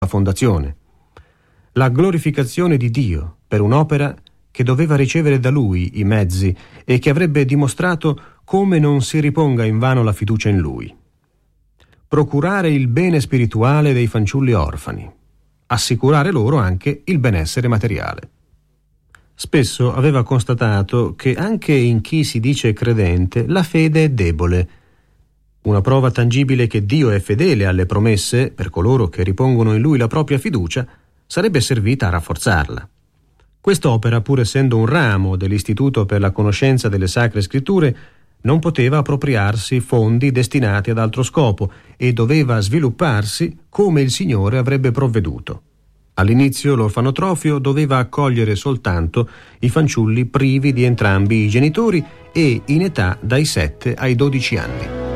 fondazione. La glorificazione di Dio per un'opera che doveva ricevere da Lui i mezzi e che avrebbe dimostrato come non si riponga invano la fiducia in Lui. Procurare il bene spirituale dei fanciulli orfani, assicurare loro anche il benessere materiale. Spesso aveva constatato che anche in chi si dice credente la fede è debole. Una prova tangibile che Dio è fedele alle promesse per coloro che ripongono in Lui la propria fiducia sarebbe servita a rafforzarla. Quest'opera, pur essendo un ramo dell'Istituto per la conoscenza delle Sacre Scritture, non poteva appropriarsi fondi destinati ad altro scopo e doveva svilupparsi come il Signore avrebbe provveduto. All'inizio l'orfanotrofio doveva accogliere soltanto i fanciulli privi di entrambi i genitori e in età dai 7 ai 12 anni.